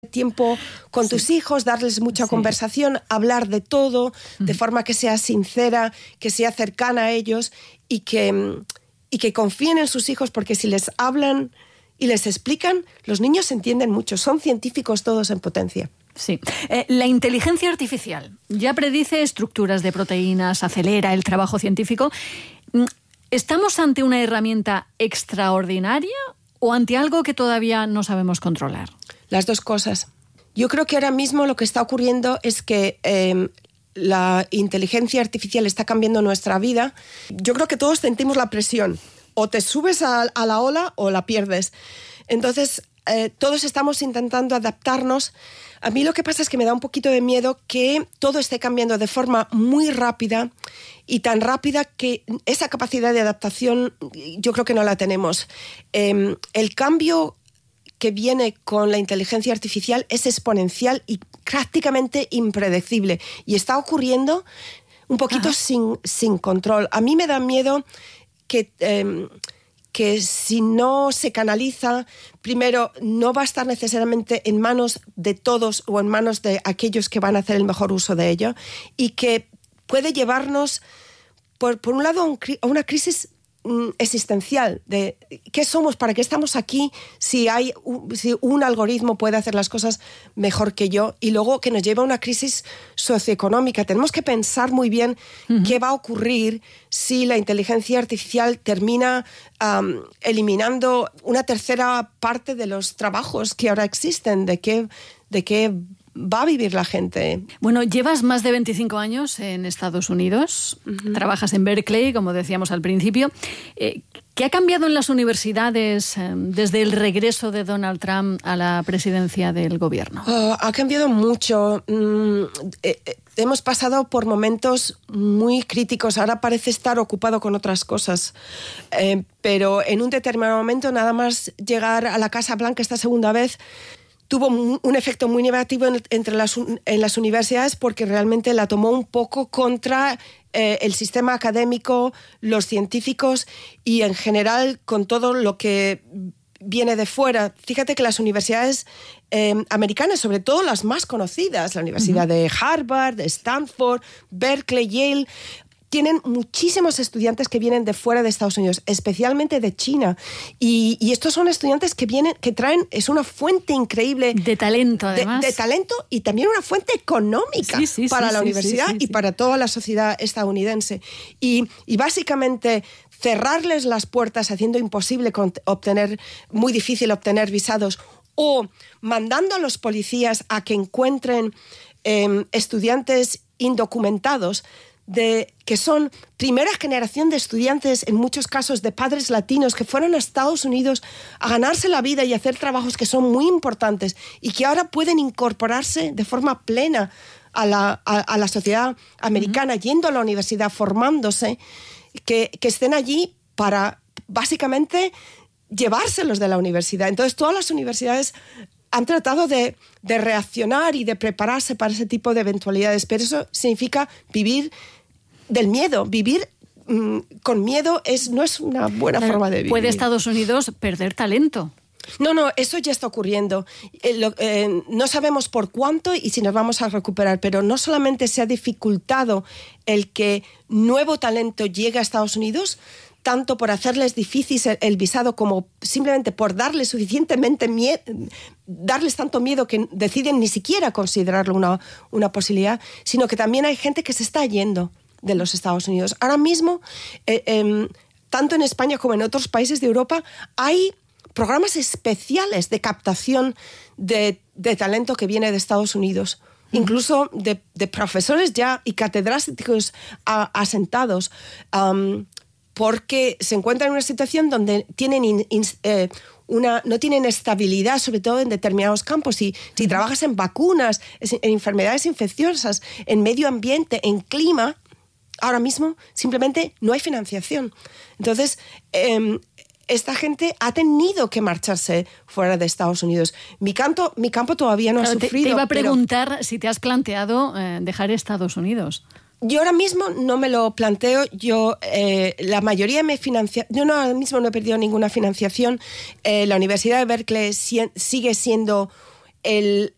tiempo con tus hijos, darles mucha conversación, hablar de todo, de forma que sea sincera, que sea cercana a ellos y que confíen en sus hijos, porque si les hablan y les explican, los niños entienden mucho. Son científicos todos en potencia. Sí. La inteligencia artificial ya predice estructuras de proteínas, acelera el trabajo científico. ¿Estamos ante una herramienta extraordinaria o ante algo que todavía no sabemos controlar? Las dos cosas. Yo creo que ahora mismo lo que está ocurriendo es que la inteligencia artificial está cambiando nuestra vida. Yo creo que todos sentimos la presión. O te subes a la ola o la pierdes. Entonces, todos estamos intentando adaptarnos. A mí lo que pasa es que me da un poquito de miedo que todo esté cambiando de forma muy rápida y tan rápida que esa capacidad de adaptación yo creo que no la tenemos. El cambio que viene con la inteligencia artificial es exponencial y prácticamente impredecible. Y está ocurriendo un poquito sin control. A mí me da miedo que si no se canaliza, primero, no va a estar necesariamente en manos de todos o en manos de aquellos que van a hacer el mejor uso de ello, y que puede llevarnos, por un lado, a una crisis existencial de qué somos, para qué estamos aquí, si un algoritmo puede hacer las cosas mejor que yo, y luego que nos lleva a una crisis socioeconómica. Tenemos que pensar muy bien qué va a ocurrir si la inteligencia artificial termina eliminando una tercera parte de los trabajos que ahora existen. ¿De qué va a vivir la gente? Bueno, llevas más de 25 años en Estados Unidos, trabajas en Berkeley, como decíamos al principio. ¿Qué ha cambiado en las universidades desde el regreso de Donald Trump a la presidencia del gobierno? Ha cambiado mucho. Hemos pasado por momentos muy críticos. Ahora parece estar ocupado con otras cosas. Pero en un determinado momento, nada más llegar a la Casa Blanca esta segunda vez, tuvo un efecto muy negativo en las universidades, porque realmente la tomó un poco contra el sistema académico, los científicos y en general con todo lo que viene de fuera. Fíjate que las universidades americanas, sobre todo las más conocidas, la Universidad de Harvard, de Stanford, Berkeley, Yale, tienen muchísimos estudiantes que vienen de fuera de Estados Unidos, especialmente de China. Y estos son estudiantes que traen, es una fuente increíble de talento, además. De talento, y también una fuente económica para la universidad y para toda la sociedad estadounidense. Y básicamente cerrarles las puertas, haciendo imposible muy difícil obtener visados, o mandando a los policías a que encuentren estudiantes indocumentados, que son primera generación de estudiantes, en muchos casos de padres latinos, que fueron a Estados Unidos a ganarse la vida y hacer trabajos que son muy importantes y que ahora pueden incorporarse de forma plena a la sociedad americana, yendo a la universidad, formándose, que estén allí para básicamente llevárselos de la universidad. Entonces, todas las universidades han tratado de reaccionar y de prepararse para ese tipo de eventualidades, pero eso significa vivir del miedo. Vivir con miedo no es una buena forma de vivir. ¿Puede Estados Unidos perder talento? No, eso ya está ocurriendo. No sabemos por cuánto y si nos vamos a recuperar, pero no solamente se ha dificultado el que nuevo talento llegue a Estados Unidos, tanto por hacerles difícil el visado como simplemente por darles suficientemente miedo, darles tanto miedo que deciden ni siquiera considerarlo una posibilidad, sino que también hay gente que se está yendo de los Estados Unidos. Ahora mismo, tanto en España como en otros países de Europa, hay programas especiales de captación de talento que viene de Estados Unidos, incluso de profesores ya y catedráticos asentados, porque se encuentran en una situación donde no tienen estabilidad, sobre todo en determinados campos. Si trabajas en vacunas, en enfermedades infecciosas, en medio ambiente, en clima, ahora mismo simplemente no hay financiación. Entonces, esta gente ha tenido que marcharse fuera de Estados Unidos. Mi campo todavía no ha sufrido. Te iba a preguntar si te has planteado dejar Estados Unidos. Yo ahora mismo no me lo planteo. La mayoría me financia. Yo ahora mismo no he perdido ninguna financiación. La Universidad de Berkeley sigue siendo el